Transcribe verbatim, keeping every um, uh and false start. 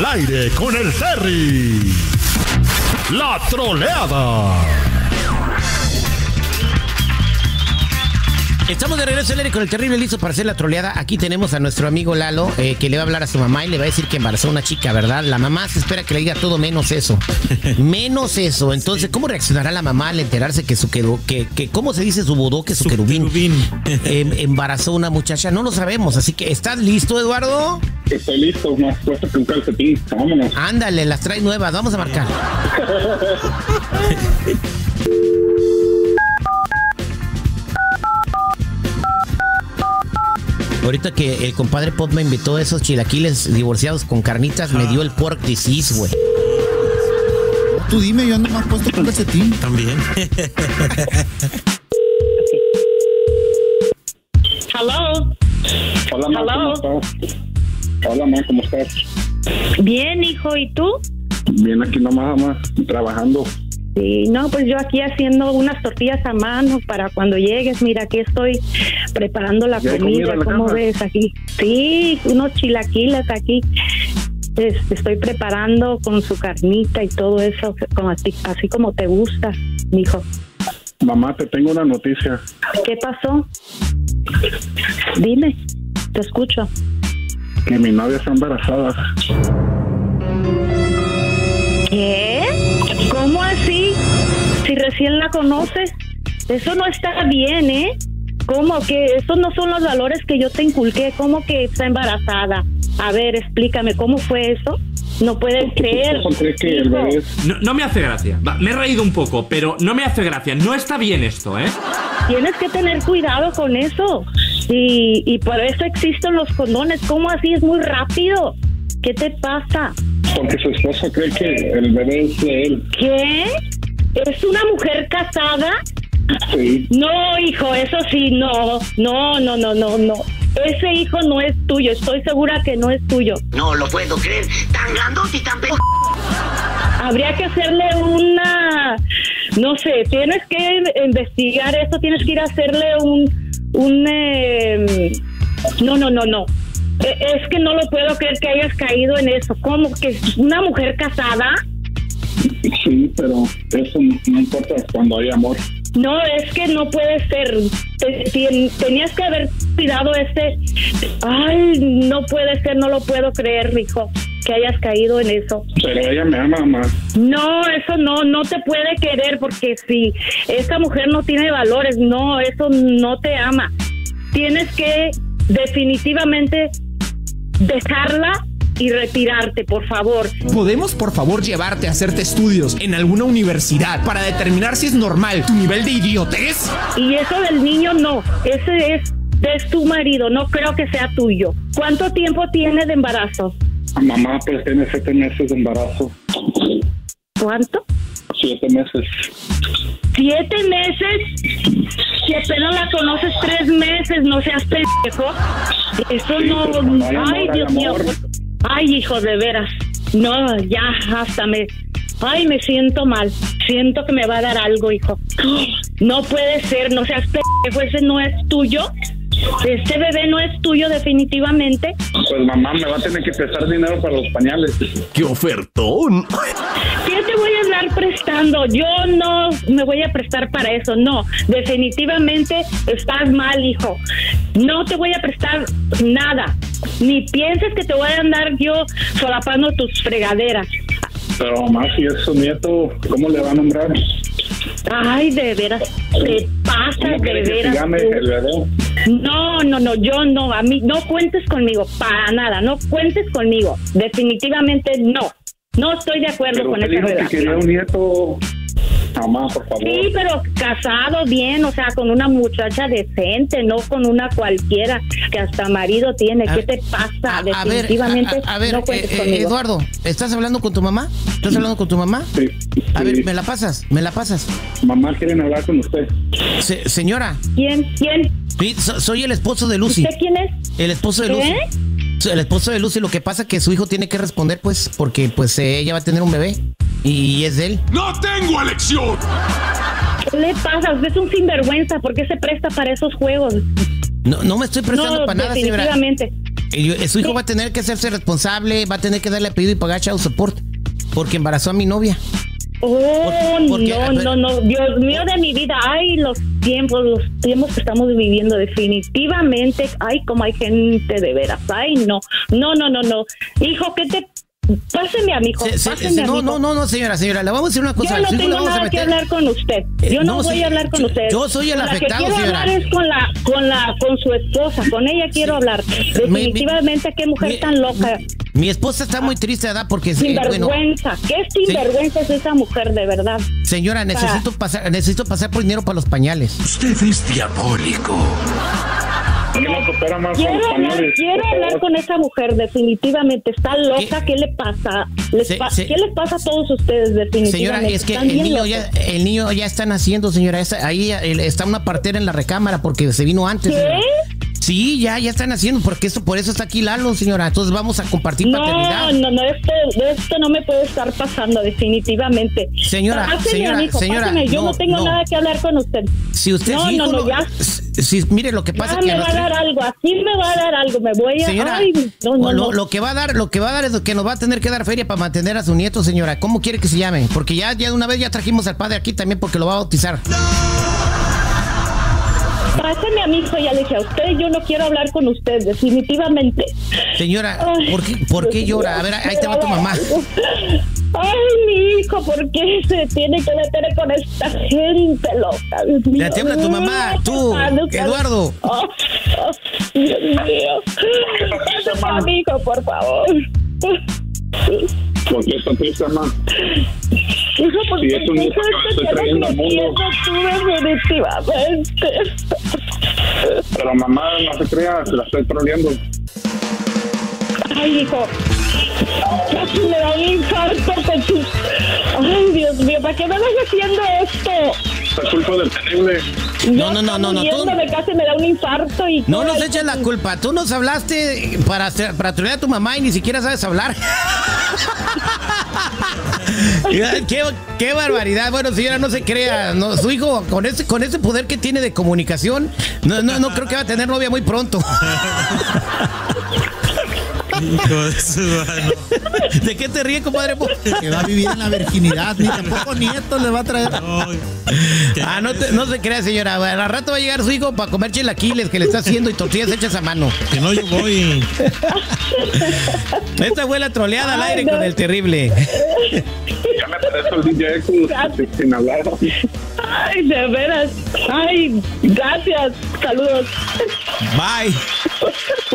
Al aire con el Terry. La troleada. Estamos de regreso al aire con el terrible listo para hacer la troleada. Aquí tenemos a nuestro amigo Lalo, eh, que le va a hablar a su mamá y le va a decir que embarazó a una chica, ¿verdad? La mamá se espera que le diga todo menos eso. Menos eso. Entonces, ¿cómo reaccionará la mamá al enterarse que su querubín, que, que, ¿cómo se dice su bodó? Que su, su querubín, querubín. Eh, embarazó a una muchacha? No lo sabemos. Así que, ¿estás listo, Eduardo? Estoy listo, más puesto que un calcetín. Vámonos. Ándale, las trae nuevas. Vamos a marcar. Ahorita que el compadre Pop me invitó a esos chilaquiles divorciados con carnitas, ah. me dio el pork disease, güey. Tú dime, yo ando más puesto con calcetín. También. Hello. Hola, ma, Hello. ¿cómo estás? Hola, ma, ¿cómo estás? Bien, hijo, ¿y tú? Bien, aquí nomás, mamá, trabajando. Sí, no, pues yo aquí haciendo unas tortillas a mano para cuando llegues. Mira, aquí estoy preparando la comida. comida la ¿Cómo casa? ves aquí? Sí, unos chilaquiles aquí. Este, estoy preparando con su carnita y todo eso, como así, así como te gusta, mijo. Mamá, te tengo una noticia. ¿Qué pasó? Dime, te escucho. Que mi novia está embarazada. ¿Qué? ¿Cómo así? Si recién la conoces. Eso no está bien, ¿eh? ¿Cómo que esos no son los valores que yo te inculqué? ¿Cómo que está embarazada? A ver, explícame, ¿cómo fue eso? No puedes creer. Que el bebé es... no, no me hace gracia. Va, me he reído un poco, pero no me hace gracia. No está bien esto, ¿eh? Tienes que tener cuidado con eso. Y, y por eso existen los condones. ¿Cómo así? Es muy rápido. ¿Qué te pasa? Porque su esposo cree que el bebé es de él. ¿Qué? ¿Es una mujer casada? Sí. No, hijo, eso sí, no. No, no, no, no, no. Ese hijo no es tuyo. Estoy segura que no es tuyo. No lo puedo creer. Tan grandote y tan pe... Habría que hacerle una... No sé, tienes que investigar esto. Tienes que ir a hacerle un... un eh... No, no, no, no. Es que no lo puedo creer que hayas caído en eso. ¿Cómo? ¿Que es una mujer casada? Sí, pero eso no importa cuando hay amor. No, es que no puede ser. Te, te, tenías que haber cuidado este... Ay, no puede ser, no lo puedo creer, hijo, que hayas caído en eso. Pero ella me ama, mamá. No, eso no, no te puede querer, porque si esta mujer no tiene valores, no, eso no te ama. Tienes que definitivamente dejarla y retirarte, por favor. ¿Podemos, por favor, llevarte a hacerte estudios en alguna universidad para determinar si es normal tu nivel de idiotez? Y eso del niño no, ese es, es tu marido, no creo que sea tuyo. ¿Cuánto tiempo tiene de embarazo? Mamá, pues tiene siete meses de embarazo. ¿Cuánto? Siete meses. ¿Siete meses? Si apenas la conoces tres meses, no seas pendejo. Eso sí, no... no ay, Dios mío. Ay, hijo, de veras. No, ya, hasta me... Ay, me siento mal. Siento que me va a dar algo, hijo. No puede ser, no seas pendejo. Ese no es tuyo. Este bebé no es tuyo, definitivamente. Pues mamá, me va a tener que prestar dinero para los pañales. ¡Qué ofertón! ¿Qué te voy a andar prestando? Yo no me voy a prestar para eso, no. Definitivamente estás mal, hijo. No te voy a prestar nada. Ni pienses que te voy a andar yo solapando tus fregaderas. Pero mamá, si es su nieto, ¿cómo le va a nombrar? Ay, de veras, te pasa, de veras. Llame el bebé? No, no, no, yo no, a mí, no cuentes conmigo, para nada, no cuentes conmigo, definitivamente no, no estoy de acuerdo pero con esa relación. relación. Que quería un nieto, mamá, por favor. Sí, pero casado bien, o sea, con una muchacha decente, no con una cualquiera que hasta marido tiene. A ¿Qué te pasa? A, definitivamente a ver, a, a, a ver no cuentes eh, conmigo. Eduardo, ¿estás hablando con tu mamá? ¿Estás hablando con tu mamá? Sí. A sí. ver, me la pasas, me la pasas. Mamá, quieren hablar con usted. Se, señora. ¿Quién? ¿Quién? Sí, so, soy el esposo de Lucy. ¿Usted quién es? El esposo de ¿Qué? Lucy. El esposo de Lucy, lo que pasa es que su hijo tiene que responder, pues, porque pues eh, ella va a tener un bebé y es de él. ¡No tengo elección! ¿Qué le pasa? Usted es un sinvergüenza. ¿Por qué se presta para esos juegos? No, no me estoy prestando no, para nada, señora. definitivamente. eh, su hijo va a tener que hacerse responsable, va a tener que darle apellido y pagar child support porque embarazó a mi novia. Oh, Por- porque- no, no, no, Dios mío de mi vida, ay, los tiempos, los tiempos que estamos viviendo definitivamente, ay, como hay gente de veras, ay, no, no, no, no, no, hijo, ¿qué te, páseme a mi hijo, Se- se- páseme se- a no, mi hijo. no, no, no, señora, señora, le vamos a decir una cosa. Yo no Su hijo tengo le vamos a nada que meter- hablar con usted. Eh, Yo no, no, voy sí, a hablar con yo- usted. yo soy el Con afectado, La que quiero señora. hablar es con la, con la, con su esposa. Con ella quiero hablar. Definitivamente, qué mujer mi- tan loca. Mi esposa está muy triste, ¿verdad? Porque, eh, bueno, Sinvergüenza. ¿Qué sinvergüenza es esa mujer, de verdad? señora, necesito pasar, necesito pasar por dinero para los pañales. Usted es diabólico. ¿Por qué no coopera más con Quiero los hablar, pañales, quiero por hablar favor? con esa mujer, definitivamente. Está loca. ¿Qué, le pasa? Les Se- pa- se- ¿Qué les pasa a todos ustedes, definitivamente? Señora, es que Están el bien niño ya, locos. el niño ya está naciendo, señora. Esa- ahí eh, está una partera en la recámara porque se vino antes. ¿Qué? señora. Sí, ya, ya está naciendo, porque eso, por eso está aquí Lalo, señora. Entonces vamos a compartir No, paternidad. no, no, esto, esto no me puede estar pasando, definitivamente. Señora, Páseme, señora, amigo, señora, páseme, yo no, no, tengo no. nada que hablar con usted. Si usted No, su hijo no, no, ya. si, mire, lo que pasa Ya es que me a va a nuestro- dar algo, así me va a dar algo, me voy a... Señora, Ay, no, no, lo, no. lo que va a dar, lo que va a dar es que nos va a tener que dar feria para mantener a su nieto, señora. ¿Cómo quiere que se llame? Porque ya, ya de una vez ya trajimos al padre aquí también porque lo va a bautizar. Páseme a mi hijo, ya le dije a usted, yo no quiero hablar con usted, definitivamente. Señora, Ay, ¿por qué, por qué Dios llora? mío, A ver, ahí te va tu mamá. Ay, mi hijo, ¿por qué se tiene que meter con esta gente loca? Dios mío. Ya te habla tu mamá, tú, Ah, no, Eduardo. Oh, oh, Dios mío. Pásame a mi hijo, por favor. ¿Por qué está triste, mamá? Hijo, ¿por Sí, qué es un hijo que estoy trayendo al mundo. tú definitivamente? Pero mamá, no se crea, se la estoy troleando. Ay, hijo. Casi me da un infarto con tu... Ay, Dios mío, ¿para qué me vas haciendo esto? Es culpa del terrible. No, no, no, no, no, tú- Me casi me da un infarto y... No todo nos ahí eches la con- culpa. Tú nos hablaste para, hacer- para trolear a tu mamá y ni siquiera sabes hablar. qué, qué barbaridad. Bueno, señora, no se crea. No, su hijo, con ese, con ese poder que tiene de comunicación, no, no, no creo que va a tener novia muy pronto. Hijo de su mano. ¿De qué te ríes, compadre? Que va a vivir en la virginidad, ni tampoco nietos le va a traer. Ay, Ah, no, te- no se crea, señora. Al rato va a llegar su hijo para comer chilaquiles que le está haciendo y tortillas hechas a mano. que no, yo voy. Esta fue la troleada al Ay, aire no. con el terrible. Ya me parece el D J X sin, sin hablar. Ay, de veras. Ay, gracias. Saludos. Bye.